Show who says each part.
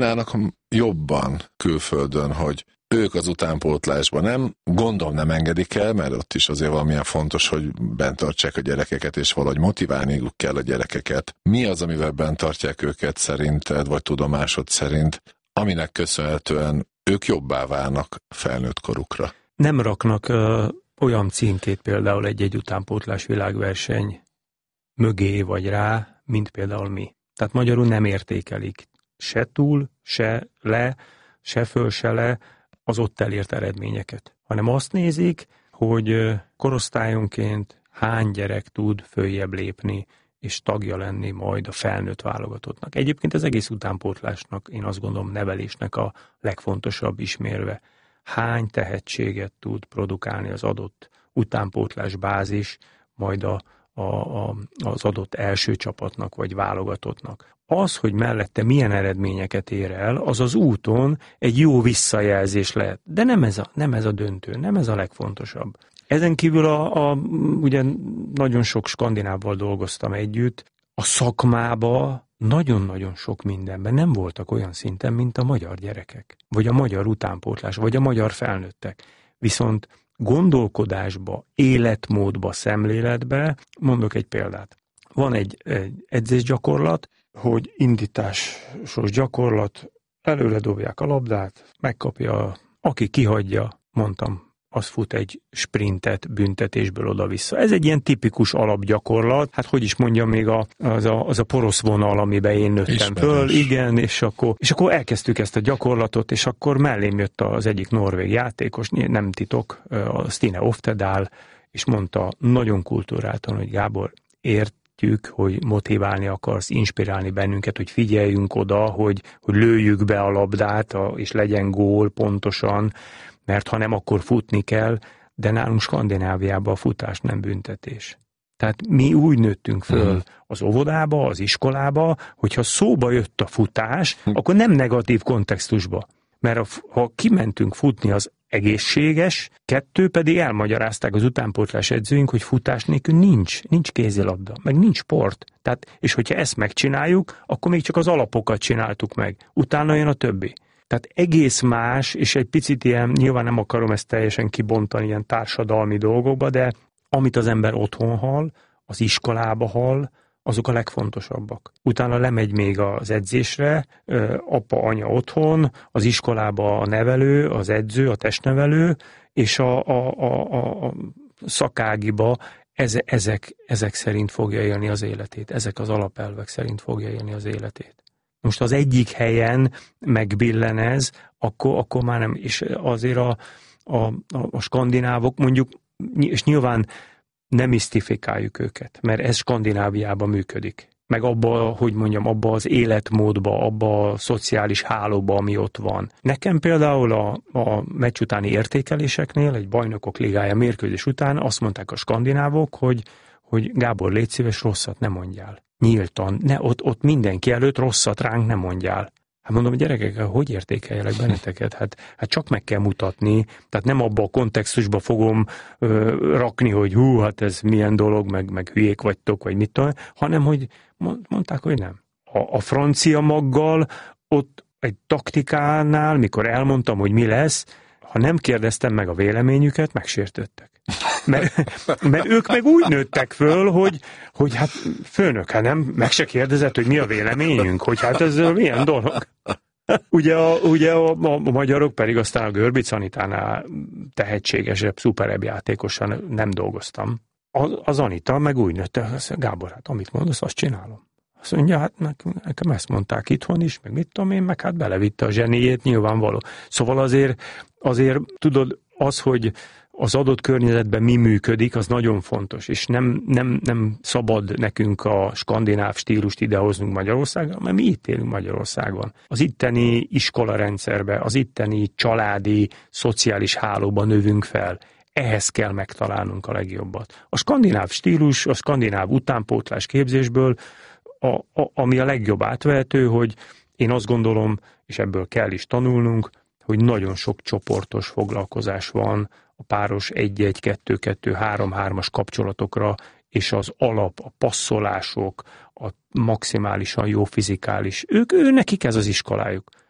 Speaker 1: Nálnak jobban külföldön, hogy ők az utánpótlásban gondolom nem engedik el, mert ott is azért valamilyen fontos, hogy bent tartsák a gyerekeket, és valahogy motiválniuk kell a gyerekeket. Mi az, amivel bent tartják őket szerinted, vagy tudomásod szerint, aminek köszönhetően ők jobbá válnak felnőtt korukra?
Speaker 2: Nem raknak olyan címkét például egy utánpótlás világverseny mögé vagy rá, mint például mi. Tehát magyarul nem értékelik se túl, se le, se föl, se le az ott elért eredményeket, hanem azt nézik, hogy korosztályonként hány gyerek tud följebb lépni, és tagja lenni majd a felnőtt válogatottnak. Egyébként az egész utánpótlásnak, én azt gondolom, nevelésnek a legfontosabb ismérve. Hány tehetséget tud produkálni az adott utánpótlás bázis, majd az adott első csapatnak, vagy válogatottnak. Az, hogy mellette milyen eredményeket ér el, az az úton egy jó visszajelzés lehet. De nem ez a döntő, nem ez a legfontosabb. Ezen kívül ugye nagyon sok skandinávval dolgoztam együtt, a szakmába nagyon-nagyon sok mindenben nem voltak olyan szinten, mint a magyar gyerekek, vagy a magyar utánpótlás, vagy a magyar felnőttek. Viszont gondolkodásba, életmódba, szemléletbe, mondok egy példát. Van egy edzésgyakorlat, hogy indításos gyakorlat, előre dobják a labdát, megkapja, aki kihagyja, mondtam, az fut egy sprintet büntetésből oda-vissza. Ez egy ilyen tipikus alapgyakorlat, hát hogy is mondjam, még az a porosz vonal, amiben én nőttem föl, igen, és akkor elkezdtük ezt a gyakorlatot, és akkor mellém jött az egyik norvég játékos, nem titok, a Stine Oftedal, és mondta nagyon kulturáltan, hogy Gábor, értjük, hogy motiválni akarsz, inspirálni bennünket, hogy figyeljünk oda, hogy lőjük be a labdát, és legyen gól pontosan, mert ha nem, akkor futni kell, de nálunk Skandináviában a futás nem büntetés. Tehát mi úgy nőttünk föl az óvodába, az iskolába, hogyha szóba jött a futás, akkor nem negatív kontextusba. Mert ha kimentünk futni, az egészséges, kettő pedig elmagyarázták az utánpótlás edzőink, hogy futás nélkül nincs kézilabda, meg nincs sport. Tehát, és hogyha ezt megcsináljuk, akkor még csak az alapokat csináltuk meg. Utána jön a többi. Tehát egész más, és egy picit ilyen, nyilván nem akarom ezt teljesen kibontani ilyen társadalmi dolgokba, de amit az ember otthon hall, az iskolába hall, azok a legfontosabbak. Utána lemegy még az edzésre, apa, anya otthon, az iskolába a nevelő, az edző, a testnevelő, és a szakágiba ezek szerint fogja élni az életét, ezek az alapelvek szerint fogja élni az életét. Most az egyik helyen megbillen ez, akkor már nem, és azért a skandinávok mondjuk, és nyilván nem misztifikáljuk őket, mert ez Skandináviában működik. Meg abba az életmódba, abba a szociális hálóba, ami ott van. Nekem például a meccs utáni értékeléseknél, egy bajnokok ligája mérkőzés után azt mondták a skandinávok, hogy Gábor, légy szíves, rosszat ne mondjál. Nyíltan, ott mindenki előtt rosszat ránk nem mondjál. Hát mondom, gyerekek, hogy értékeljelek benneteket? Hát csak meg kell mutatni, tehát nem abba a kontextusba fogom rakni, hogy hát ez milyen dolog, meg hülyék vagytok, vagy mit tudom, hanem hogy mondták, hogy nem. A francia maggal ott egy taktikánál, mikor elmondtam, hogy mi lesz, ha nem kérdeztem meg a véleményüket, megsértődtek. Mert ők meg úgy nőttek föl, hogy hát főnök, hát nem, meg se kérdezett, hogy mi a véleményünk, hogy hát ez milyen dolog. Ugye a magyarok pedig aztán a Görbic Anitánál tehetségesebb, szuperebb játékosan nem dolgoztam. Az Anita meg úgy nőtt, Gábor, hát amit mondasz, azt csinálom. Azt mondja, hát nekem ezt mondták itthon is, meg mit tudom én, meg hát belevitte a zseniét, nyilvánvaló. Szóval azért tudod, az, hogy az adott környezetben mi működik, az nagyon fontos, és nem szabad nekünk a skandináv stílust idehoznunk Magyarországon, mert mi itt élünk Magyarországon. Az itteni iskolarendszerbe, az itteni családi, szociális hálóban növünk fel. Ehhez kell megtalálnunk a legjobbat. A skandináv stílus, a skandináv utánpótlás képzésből, ami a legjobb átvehető, hogy én azt gondolom, és ebből kell is tanulnunk, hogy nagyon sok csoportos foglalkozás van a páros 1-1, 2-2, 3-3-as kapcsolatokra, és az alap, a passzolások, a maximálisan jó fizikális. Nekik ez az iskolájuk.